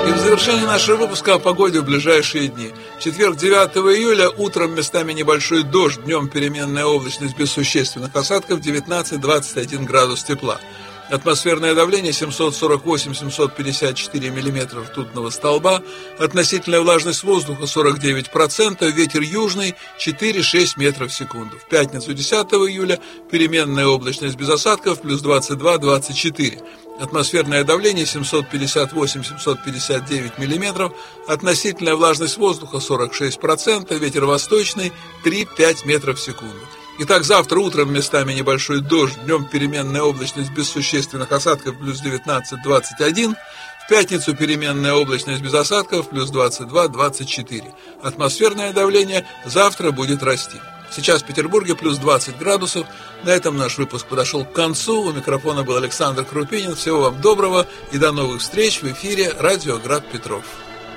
И в завершении нашего выпуска о погоде в ближайшие дни. В четверг, 9 июля, утром местами небольшой дождь, днем переменная облачность без существенных осадков, 19-21 градус тепла. Атмосферное давление 748-754 мм ртутного столба, относительная влажность воздуха 49%, ветер южный 4-6 метров в секунду. В пятницу, 10 июля, переменная облачность без осадков, плюс 22-24. Атмосферное давление 758-759 мм, относительная влажность воздуха 46%, ветер восточный 3-5 метров в секунду. Итак, завтра утром местами небольшой дождь, днем переменная облачность без существенных осадков, плюс 19-21. В пятницу переменная облачность без осадков, плюс 22-24. Атмосферное давление завтра будет расти. Сейчас в Петербурге плюс 20 градусов. На этом наш выпуск подошел к концу. У микрофона был Александр Крупинин. Всего вам доброго и до новых встреч в эфире «Радио Град Петров».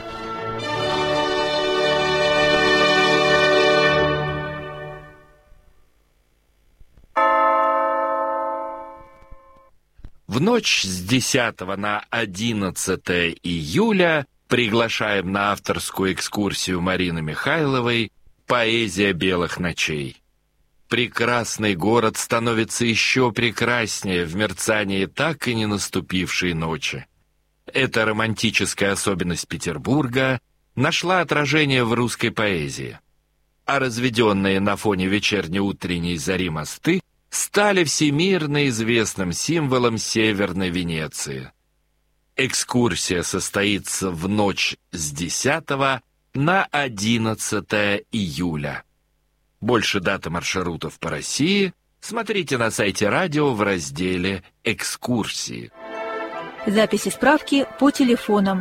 В ночь с 10 на 11 июля приглашаем на авторскую экскурсию Марины Михайловой «Поэзия белых ночей». Прекрасный город становится еще прекраснее в мерцании так и не наступившей ночи. Эта романтическая особенность Петербурга нашла отражение в русской поэзии, а разведенные на фоне вечерне-утренней зари мосты стали всемирно известным символом Северной Венеции. Экскурсия состоится в ночь с 10 на 11 июля. Больше дат и маршрутов по России смотрите на сайте радио в разделе «Экскурсии». Записи справки по телефонам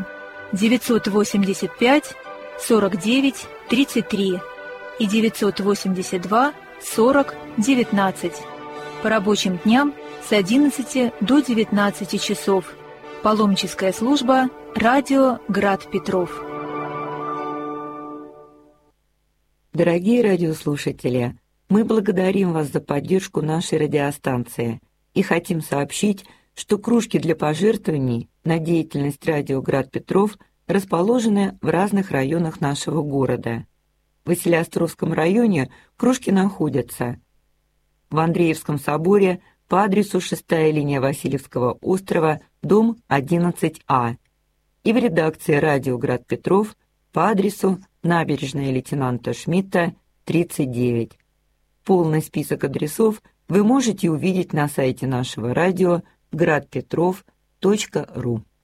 985 49 33 и 982 40 19. По рабочим дням с 11 до 19 часов. Паломническая служба «Радио Град Петров». Дорогие радиослушатели, мы благодарим вас за поддержку нашей радиостанции и хотим сообщить, что кружки для пожертвований на деятельность «Радио Град Петров» расположены в разных районах нашего города. В Василеостровском районе кружки находятся в Андреевском соборе по адресу 6-я линия Васильевского острова, дом 11А, и в редакции «Радио Град Петров» по адресу набережная лейтенанта Шмидта, 39. Полный список адресов вы можете увидеть на сайте нашего радио gradpetrov.ru.